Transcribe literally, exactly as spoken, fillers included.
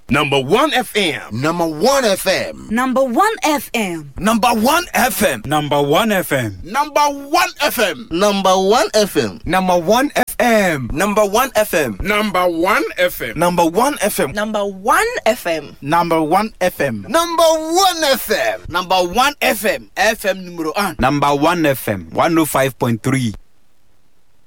Number one F M. Number one F M. Number one F M. Number one F M. Number one F M. Number one F M. Number one F M. Number one F M. Number one F M. Number one F M. Number one F M. Number one F M. Number one F M. Number one F M. Number one F M. F M numero one. Number one F M. one oh five point three.